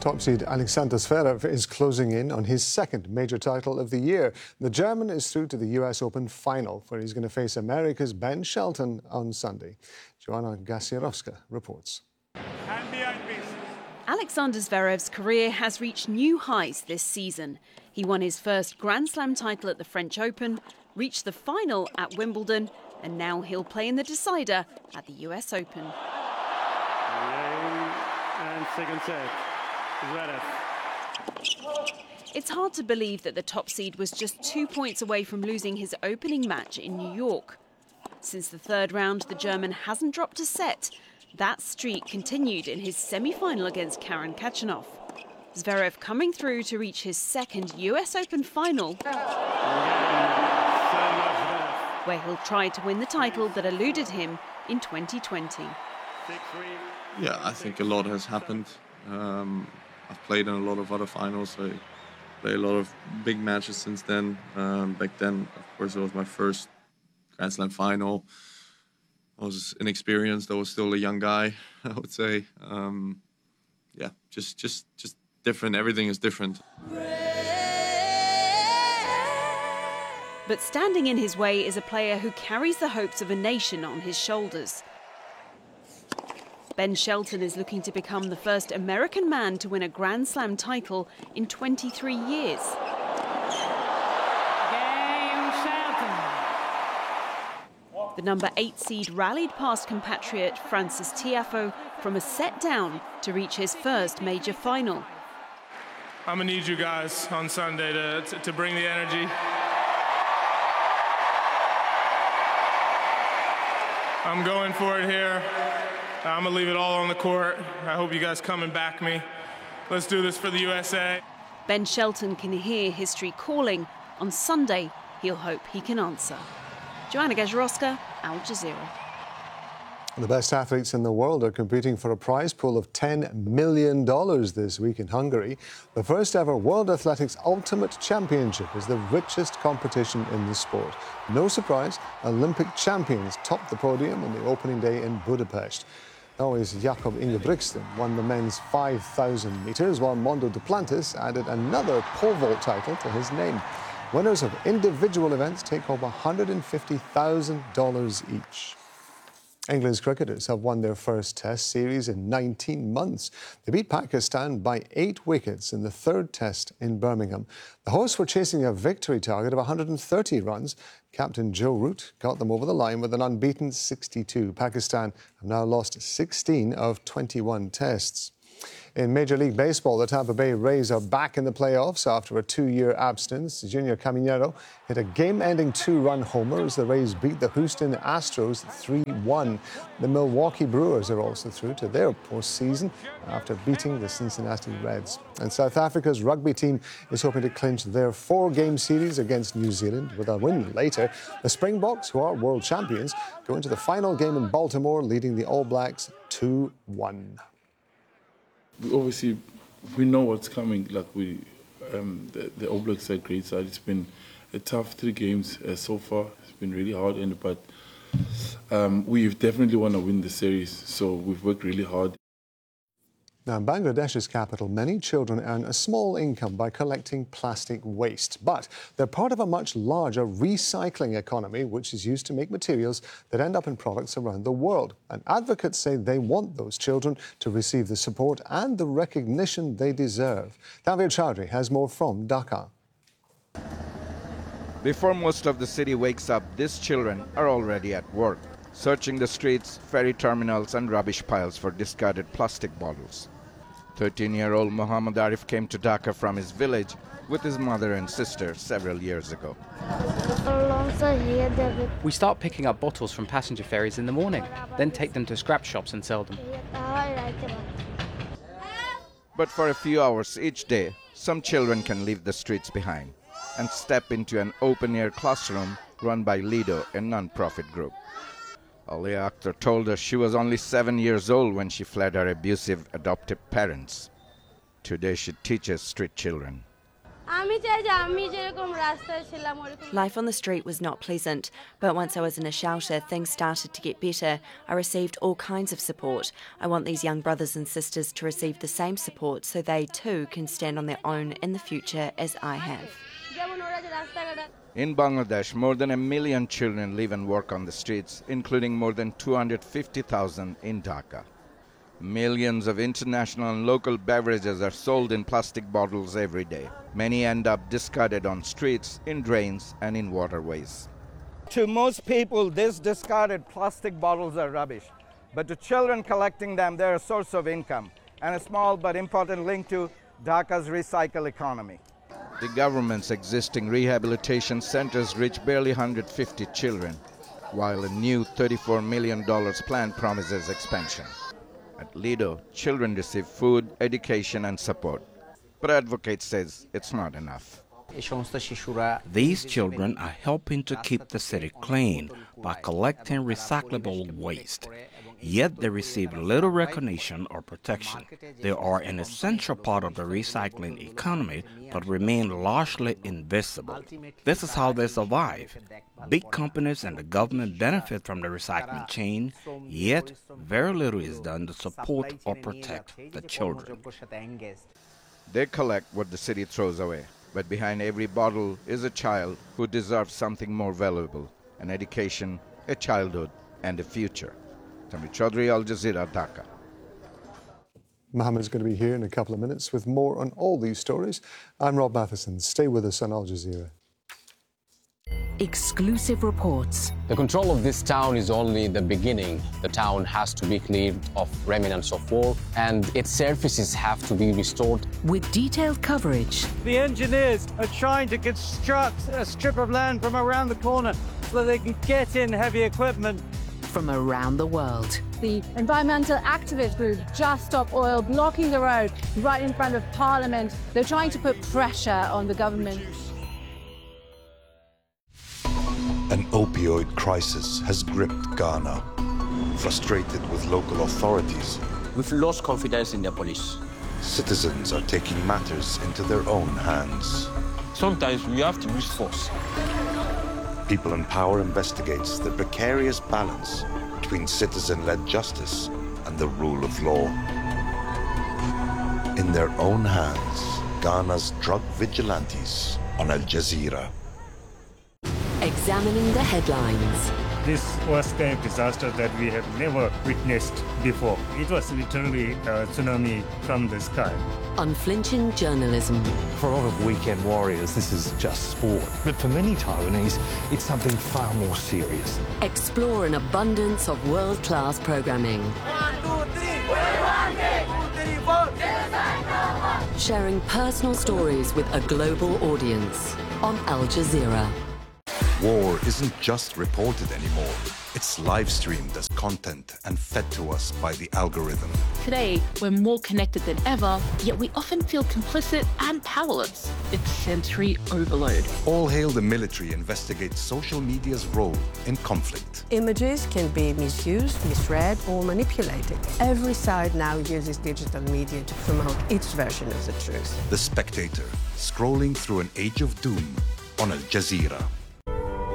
Top seed Alexander Zverev is closing in on his second major title of the year. The German is through to the US Open final, where he's going to face America's Ben Shelton on Sunday. Joanna Gasiorowska reports. Alexander Zverev's career has reached new highs this season. He won his first Grand Slam title at the French Open, reached the final at Wimbledon, and now he'll play in the decider at the US Open. And second set, Zverev. It's hard to believe that the top seed was just 2 points away from losing his opening match in New York. Since the third round, the German hasn't dropped a set. That streak continued in his semi-final against Karen Khachanov. Zverev coming through to reach his second US Open final, where he'll try to win the title that eluded him in 2020. Yeah, I think a lot has happened. I've played in a lot of other finals. I played a lot of big matches since then. Back then, of course, it was my first Grand Slam final. I was inexperienced. I was still a young guy, I would say. Yeah, just different. Everything is different. But standing in his way is a player who carries the hopes of a nation on his shoulders. Ben Shelton is looking to become the first American man to win a Grand Slam title in 23 years. The number 8 seed rallied past compatriot Frances Tiafoe from a set down to reach his first major final. I'm going to need you guys on Sunday to bring the energy. I'm going for it here. I'm going to leave it all on the court. I hope you guys come and back me. Let's do this for the USA. Ben Shelton can hear history calling. On Sunday, he'll hope he can answer. Joanna Gasiorowska, Al Jazeera. The best athletes in the world are competing for a prize pool of $10 million this week in Hungary. The first ever World Athletics Ultimate Championship is the richest competition in the sport. No surprise, Olympic champions topped the podium on the opening day in Budapest. Norway's Jakob Ingebrigtsen won the men's 5,000 metres, while Mondo Duplantis added another pole vault title to his name. Winners of individual events take home $150,000 each. England's cricketers have won their first Test series in 19 months. They beat Pakistan by 8 wickets in the third Test in Birmingham. The hosts were chasing a victory target of 130 runs. Captain Joe Root got them over the line with an unbeaten 62. Pakistan have now lost 16 of 21 Tests. In Major League Baseball, the Tampa Bay Rays are back in the playoffs after a 2-year absence. Junior Caminero hit a game-ending 2-run homer as the Rays beat the Houston Astros 3-1. The Milwaukee Brewers are also through to their postseason after beating the Cincinnati Reds. And South Africa's rugby team is hoping to clinch their 4-game series against New Zealand with a win later. The Springboks, who are world champions, go into the final game in Baltimore, leading the All Blacks 2-1. Obviously, we know what's coming. Like the All Blacks are a great side. It's been a tough 3 games so far. It's been really hard, but we definitely want to win the series. So we've worked really hard. Now, in Bangladesh's capital, many children earn a small income by collecting plastic waste. But they're part of a much larger recycling economy, which is used to make materials that end up in products around the world. And advocates say they want those children to receive the support and the recognition they deserve. Tanvir Chaudhry has more from Dhaka. Before most of the city wakes up, these children are already at work, searching the streets, ferry terminals and rubbish piles for discarded plastic bottles. 13-year-old Muhammad Arif came to Dhaka from his village with his mother and sister several years ago. We start picking up bottles from passenger ferries in the morning, then take them to scrap shops and sell them. But for a few hours each day, some children can leave the streets behind and step into an open-air classroom run by Lido, a non-profit group. Alia Akhtar told us she was only 7 years old when she fled her abusive adoptive parents. Today she teaches street children. Life on the street was not pleasant, but once I was in a shelter, things started to get better. I received all kinds of support. I want these young brothers and sisters to receive the same support so they too can stand on their own in the future as I have. In Bangladesh, more than 1 million children live and work on the streets, including more than 250,000 in Dhaka. Millions of international and local beverages are sold in plastic bottles every day. Many end up discarded on streets, in drains, and in waterways. To most people, these discarded plastic bottles are rubbish. But to children collecting them, they're a source of income and a small but important link to Dhaka's recycle economy. The government's existing rehabilitation centers reach barely 150 children, while a new $34 million plan promises expansion. At Lido, children receive food, education and support. But advocate says it's not enough. These children are helping to keep the city clean by collecting recyclable waste. Yet they receive little recognition or protection. They are an essential part of the recycling economy, but remain largely invisible. This is how they survive. Big companies and the government benefit from the recycling chain, yet very little is done to support or protect the children. They collect what the city throws away, but behind every bottle is a child who deserves something more valuable, an education, a childhood, and a future. Tamir Chaudhry, Al Jazeera, Dhaka. Mohamed's going to be here in a couple of minutes with more on all these stories. I'm Rob Matheson. Stay with us on Al Jazeera. Exclusive reports. The control of this town is only the beginning. The town has to be cleared of remnants of war, and its surfaces have to be restored. With detailed coverage. The engineers are trying to construct a strip of land from around the corner so that they can get in heavy equipment. From around the world. The environmental activist group Just Stop Oil blocking the road right in front of Parliament. They're trying to put pressure on the government. An opioid crisis has gripped Ghana. Frustrated with local authorities, we've lost confidence in the police. Citizens are taking matters into their own hands. Sometimes we have to use force. People in Power investigates the precarious balance between citizen-led justice and the rule of law. In their own hands, Ghana's drug vigilantes on Al Jazeera. Examining the headlines. This was a disaster that we have never witnessed before. It was literally a tsunami from the sky. Unflinching journalism. For a lot of weekend warriors, this is just sport. But for many Taiwanese, it's something far more serious. Explore an abundance of world-class programming. 1, 2, 3. We want it. 2, 3, 4. Sharing personal stories with a global audience on Al Jazeera. War isn't just reported anymore. It's live-streamed as content and fed to us by the algorithm. Today, we're more connected than ever, yet we often feel complicit and powerless. It's sensory overload. All Hail the Military investigates social media's role in conflict. Images can be misused, misread, or manipulated. Every side now uses digital media to promote its version of the truth. The Spectator, scrolling through an age of doom on Al Jazeera.